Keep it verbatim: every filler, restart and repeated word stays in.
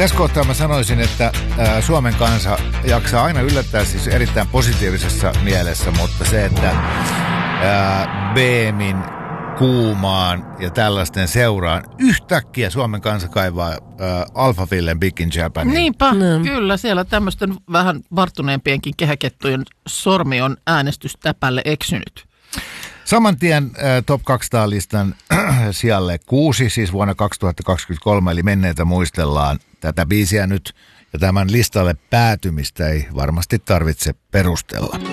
Tässä kohtaa mä sanoisin, että ää, Suomen kansa jaksaa aina yllättää siis erittäin positiivisessa mielessä, mutta se, että ää, B M:in kuumaan ja tällaisten seuraan yhtäkkiä Suomen kansa kaivaa ää, Alphavillen Big in Japanin. Niinpä, mm. kyllä. Siellä tämmöisten vähän varttuneempienkin kehäkettujen sormi on äänestystäpälle eksynyt. Saman tien äh, Top kaksisataa-listan äh, sijalle kuusi, siis vuonna kaksituhattakaksikymmentäkolme, eli menneitä muistellaan tätä biisiä nyt, ja tämän listalle päätymistä ei varmasti tarvitse perustella.